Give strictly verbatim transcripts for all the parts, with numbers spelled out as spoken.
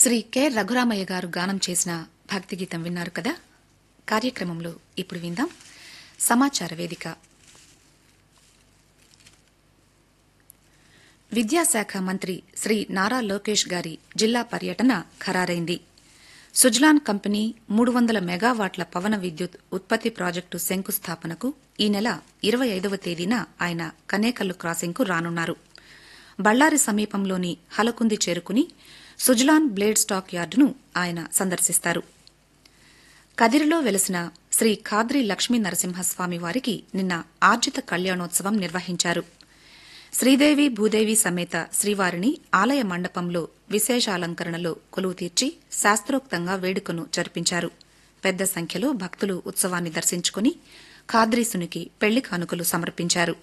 Shri K Raghuramayya గారు గానం చేసిన భక్తి గీతం విన్నారు కదా. కార్యక్రమంలో ఇప్పుడు విందాం సమాచార వేదిక. విద్యాశాఖ మంత్రి శ్రీ నారా లోకేష్ గారి జిల్లా పర్యటన ఖరారైంది. సుజలాన్ కంపెనీ మూడు వందల మెగావాట్ల పవన విద్యుత్ ఉత్పత్తి ప్రాజెక్టు శంకుస్థాపనకు ఈ నెల ఇరవై ఐదవ తేదీన ఆయన కనేకల్లు క్రాసింగ్కు రానున్నారు. బళ్లారి సమీపంలోని హలకుంది చేరుకుని సుజలాన్ బ్లేడ్ స్టాక్ యార్డును ఆయన సందర్శిస్తారు. కదిరిలో వెలసిన శ్రీ ఖాద్రి లక్ష్మీ నరసింహస్వామి వారికి నిన్న ఆర్జిత కళ్యాణోత్సవం నిర్వహించారు. శ్రీదేవి భూదేవి సమేత శ్రీవారిని ఆలయ మండపంలో విశేషాలంకరణలో కొలువు తీర్చి శాస్త్రోక్తంగా వేడుకను జరిపించారు. పెద్ద సంఖ్యలో భక్తులు ఉత్సవాన్ని దర్శించుకుని ఖాద్రీసునికి పెళ్లి కానుకలు సమర్పించారు.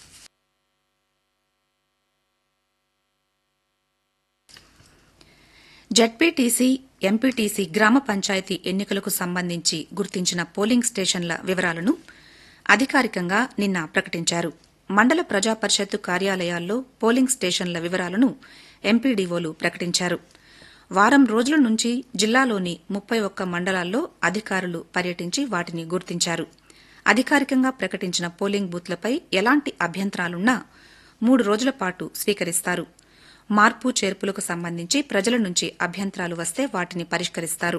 జెడ్పీటీసీ, ఎంపీటీసీ గ్రామ పంచాయతీ ఎన్నికలకు సంబంధించి గుర్తించిన పోలింగ్ స్టేషన్ల వివరాలను అధికారికంగా నిన్న ప్రకటించారు. మండల ప్రజాపరిషత్తు కార్యాలయాల్లో పోలింగ్ స్టేషన్ల వివరాలను ఎంపీడీఓలు ప్రకటించారు. వారం రోజుల నుంచి జిల్లాలోని ముప్పై ఒక్క మండలాల్లో అధికారులు పర్యటించి వాటిని గుర్తించారు. అధికారికంగా ప్రకటించిన పోలింగ్ బూత్లపై ఎలాంటి అభ్యంతరాలున్నా మూడు రోజుల పాటు స్వీకరిస్తారు. మార్పు చేర్పులకు సంబంధించి ప్రజల నుంచి అభ్యంతరాలు వస్తే వాటిని పరిష్కరిస్తారు.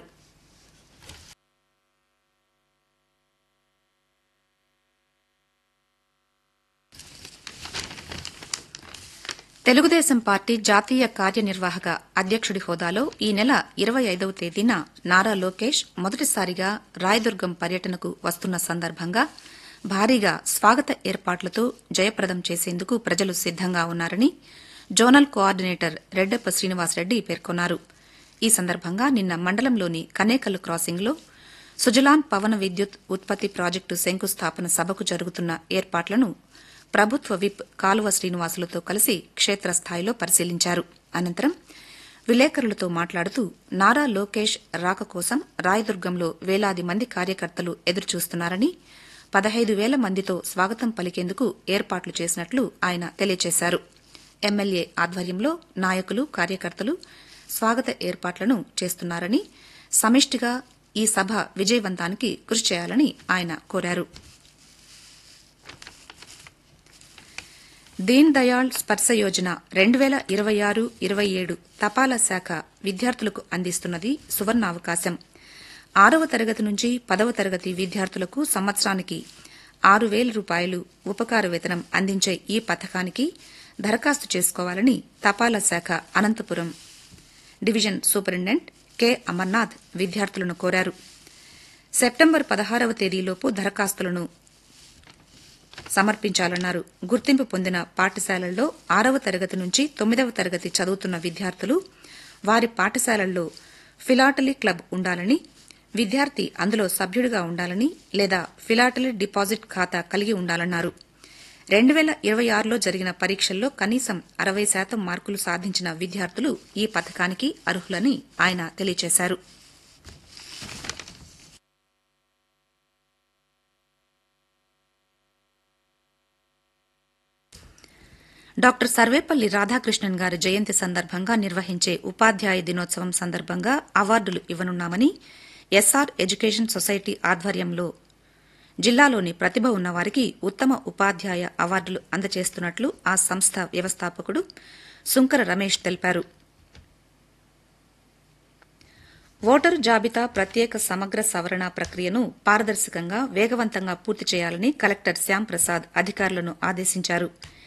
తెలుగుదేశం పార్టీ జాతీయ కార్యనిర్వాహక అధ్యక్షుడి హోదాలో ఈ నెల ఇరవై ఐదవ తేదీన నారా లోకేష్ మొదటిసారిగా రాయదుర్గం పర్యటనకు వస్తున్న సందర్భంగా భారీగా స్వాగత ఏర్పాట్లతో జయప్రదం చేసేందుకు ప్రజలు సిద్దంగా ఉన్నారని జోనల్ కోఆర్డినేటర్ రెడ్డెప్ప శ్రీనివాసరెడ్డి పేర్కొన్నారు. ఈ సందర్భంగా నిన్న మండలంలోని కనేకల్లు క్రాసింగ్లో సుజలాన్ పవన విద్యుత్ ఉత్పత్తి ప్రాజెక్టు శంకుస్థాపన సభకు జరుగుతున్న ఏర్పాట్లను ప్రభుత్వ విప్ కాలువ శ్రీనివాసులతో కలిసి క్షేత్రస్థాయిలో పరిశీలించారు. అనంతరం విలేకరులతో మాట్లాడుతూ నారా లోకేష్ రాక కోసం రాయదుర్గంలో వేలాది మంది కార్యకర్తలు ఎదురుచూస్తున్నారని, పదహైదు వేల మందితో స్వాగతం పలికేందుకు ఏర్పాట్లు చేసినట్లు ఆయన తెలియజేశారు. ఎమ్మెల్యే ఆధ్వర్యంలో నాయకులు, కార్యకర్తలు స్వాగత ఏర్పాట్లను చేస్తున్నారని, సమిష్టిగా ఈ సభ విజయవంతానికి కృషి చేయాలని ఆయన కోరారు. దీన్ దయాళ్ స్పర్శ యోజన రెండు వేల ఇరవై ఆరు ఇరవై ఏడు తపాలా శాఖ విద్యార్థులకు అందిస్తున్నది సువర్ణావకాశం. ఆరవ తరగతి నుంచి పదవ తరగతి విద్యార్థులకు సంవత్సరానికి ఆరు వేల రూపాయలు ఉపకార వేతనం అందించే ఈ పథకానికి దరఖాస్తు చేసుకోవాలని తపాలా శాఖ Anantapuram division superintendent K Amarnath విద్యార్థులను కోరారు. సెప్టెంబర్ పదహారవ తేదీలోపు దరఖాస్తులను సమర్పించాలన్నారు. గుర్తింపు పొందిన పాఠశాలల్లో ఆరవ తరగతి నుంచి తొమ్మిదవ తరగతి చదువుతున్న విద్యార్థులు వారి పాఠశాలల్లో ఫిలాటలీ క్లబ్ ఉండాలని, విద్యార్థి అందులో సభ్యుడిగా ఉండాలని లేదా ఫిలాటలీ డిపాజిట్ ఖాతా కలిగి ఉండాలన్నారు. రెండు వేల ఇరవై ఆరులో జరిగిన పరీక్షల్లో కనీసం అరవై శాతం మార్కులు సాధించిన విద్యార్థులు ఈ పథకానికి అర్హులని ఆయన తెలియజేశారు. డాక్టర్ సర్వేపల్లి రాధాకృష్ణన్ గారి జయంతి సందర్భంగా నిర్వహించే ఉపాధ్యాయ దినోత్సవం సందర్భంగా అవార్డులు ఇవ్వనున్నామని ఎస్ఆర్ ఎడ్యుకేషన్ సొసైటీ ఆధ్వర్యంలో జిల్లాలోని ప్రతిభ ఉన్నవారికి ఉత్తమ ఉపాధ్యాయ అవార్డులు అందజేస్తున్నట్లు ఆ సంస్థ వ్యవస్థాపకుడు సుంకర రమేష్ తెలిపారు. ఓటరు జాబితా ప్రత్యేక సమగ్ర సవరణ ప్రక్రియను పారదర్శకంగా, వేగవంతంగా పూర్తి చేయాలని కలెక్టర్ శ్యాంప్రసాద్ అధికారులను ఆదేశించారు.